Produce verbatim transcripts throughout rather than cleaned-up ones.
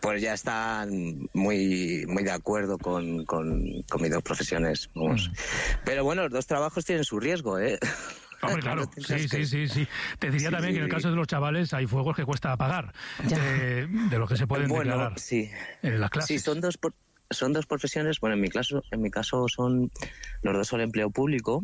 pues ya están muy muy de acuerdo con, con, con mis dos profesiones. Vamos. Mm. Pero bueno, los dos trabajos tienen su riesgo, ¿eh? Hombre, claro, no sí, que... sí, sí, sí. Te diría sí, también que en el caso de los chavales hay fuegos que cuesta apagar, eh, de los que se pueden bueno, declarar sí. en las clases. Sí, son dos, son dos profesiones, bueno, en mi caso, en mi caso son, los dos son empleo público,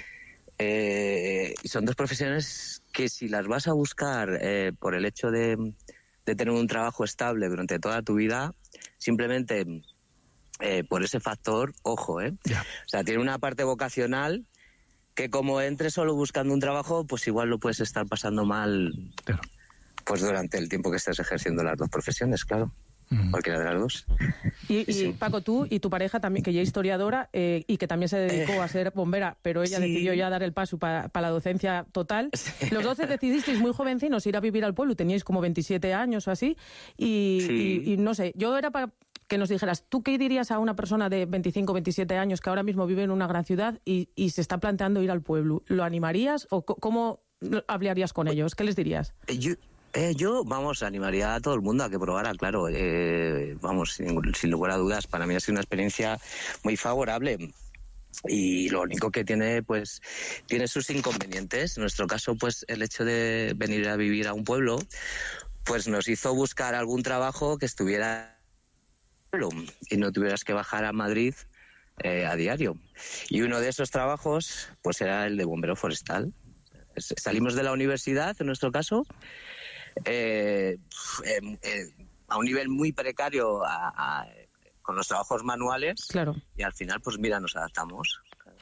eh, y son dos profesiones que si las vas a buscar eh, por el hecho de, de tener un trabajo estable durante toda tu vida, simplemente eh, por ese factor, ojo, ¿eh? Ya. O sea, tiene una parte vocacional que como entres solo buscando un trabajo, pues igual lo puedes estar pasando mal, claro, pues durante el tiempo que estés ejerciendo las dos profesiones, claro. Mm. Cualquiera de las dos. Y, y sí. Paco, tú y tu pareja también, que ya es historiadora eh, y que también se dedicó eh, a ser bombera, pero ella sí. decidió ya dar el paso para pa la docencia total. Sí. Los doce decidisteis muy jovencinos ir a vivir al pueblo, teníais como veintisiete años o así, y, sí. y, y no sé, yo era para que nos dijeras, ¿tú qué dirías a una persona de veinticinco, veintisiete años que ahora mismo vive en una gran ciudad y, y se está planteando ir al pueblo? ¿Lo animarías o cómo hablarías con ellos? ¿Qué les dirías? Yo... Eh, yo, vamos, animaría a todo el mundo a que probara, claro, eh, vamos, sin, sin lugar a dudas, para mí ha sido una experiencia muy favorable y lo único que tiene, pues, tiene sus inconvenientes. En nuestro caso, pues, el hecho de venir a vivir a un pueblo, pues nos hizo buscar algún trabajo que estuviera y no tuvieras que bajar a Madrid eh, a diario. Y uno de esos trabajos, pues, era el de bombero forestal. Salimos de la universidad, en nuestro caso, Eh, eh, eh, a un nivel muy precario a, a, con los trabajos manuales, claro. Y al final pues mira, nos adaptamos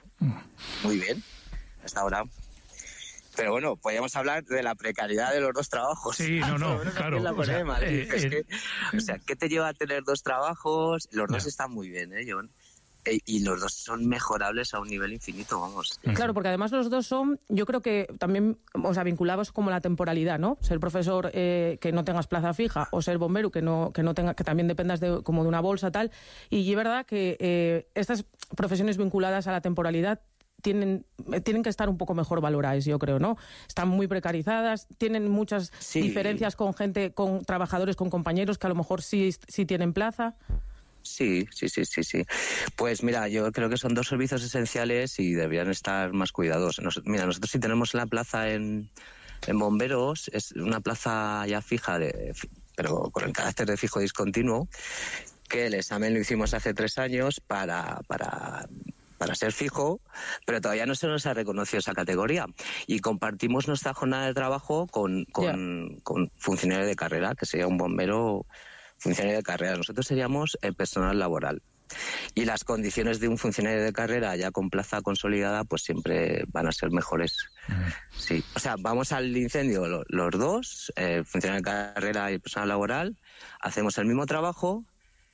muy bien hasta ahora. Pero bueno, podríamos hablar de la precariedad de los dos trabajos. Sí, no, no, claro. O sea, eh, es eh, que, o sea, ¿qué te lleva a tener dos trabajos? Los dos no. están muy bien, ¿eh, John? Y los dos son mejorables a un nivel infinito, vamos. Claro, porque además los dos son, yo creo que también, o sea, vinculados como la temporalidad, ¿no? Ser profesor eh, que no tengas plaza fija o ser bombero que no que no tenga que también dependas de como de una bolsa tal. Y es verdad que eh, estas profesiones vinculadas a la temporalidad tienen tienen que estar un poco mejor valoradas, yo creo, ¿no? Están muy precarizadas, tienen muchas sí. diferencias con gente, con trabajadores, con compañeros que a lo mejor sí sí tienen plaza. Sí, sí, sí, sí, sí. Pues mira, yo creo que son dos servicios esenciales y deberían estar más cuidados. Nos, mira, nosotros sí tenemos la plaza en, en bomberos, es una plaza ya fija, de, pero con el carácter de fijo discontinuo, que el examen lo hicimos hace tres años para... para para ser fijo, pero todavía no se nos ha reconocido esa categoría. Y compartimos nuestra jornada de trabajo con, con, yeah. con funcionario de carrera, que sería un bombero funcionario de carrera. Nosotros seríamos el personal laboral. Y las condiciones de un funcionario de carrera ya con plaza consolidada, pues siempre van a ser mejores. Uh-huh. Sí. O sea, vamos al incendio lo, los dos, el funcionario de carrera y el personal laboral, hacemos el mismo trabajo,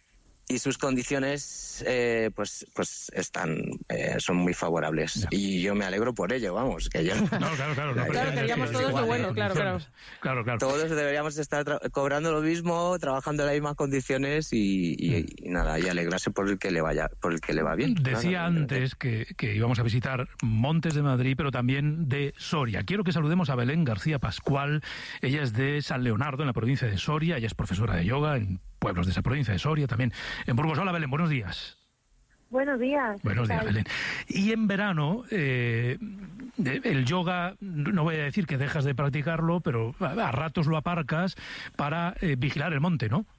y sus condiciones eh, pues pues están eh, son muy favorables ya. Y yo me alegro por ello, vamos, que yo no, claro, claro, no, claro, queríamos todos lo bueno, claro, claro, claro, claro. Todos deberíamos estar tra- cobrando lo mismo, trabajando en las mismas condiciones y, y, y nada, y alegrarse por el que le vaya, por el que le va bien. Decía claro, antes que, que íbamos a visitar Montes de Madrid, pero también de Soria. Quiero que saludemos a Belén García Pascual. Ella es de San Leonardo, en la provincia de Soria. Ella es profesora de yoga en pueblos de esa provincia de Soria, también en Burgos. Hola, Belén, buenos días. Buenos días. Buenos días, Belén. Y en verano, eh, el yoga, no voy a decir que dejas de practicarlo, pero a ratos lo aparcas para eh, vigilar el monte, ¿no?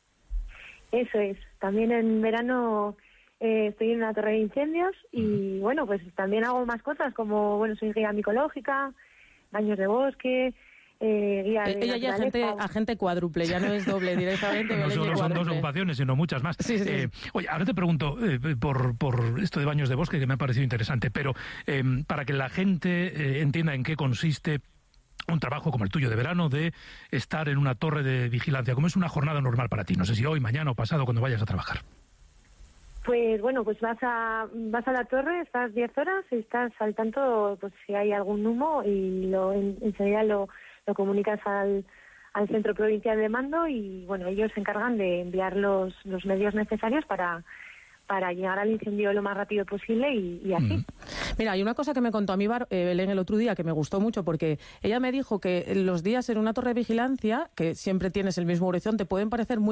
Eso es. También en verano eh, estoy en una torre de incendios y, uh-huh. bueno, pues también hago más cosas, como, bueno, soy guía micológica, baños de bosque... Eh, guía de ella ya agente, agente cuádruple, ya no es doble directamente. No solo son dos ocupaciones, sino muchas más. Sí, sí. Eh, oye, ahora te pregunto eh, por, por esto de baños de bosque, que me ha parecido interesante, pero eh, para que la gente eh, entienda en qué consiste un trabajo como el tuyo de verano, de estar en una torre de vigilancia, ¿cómo es una jornada normal para ti? No sé si hoy, mañana o pasado, cuando vayas a trabajar. Pues bueno, pues vas a vas a la torre, estás diez horas y estás al tanto, pues si hay algún humo y lo en, enseguida lo lo comunicas al, al centro provincial de mando y bueno, ellos se encargan de enviar los, los medios necesarios para, para llegar al incendio lo más rápido posible y, y así. Mm. Mira, hay una cosa que me contó a mí Bar, eh, Belén el otro día que me gustó mucho porque ella me dijo que los días en una torre de vigilancia, que siempre tienes el mismo horizonte, pueden parecer muy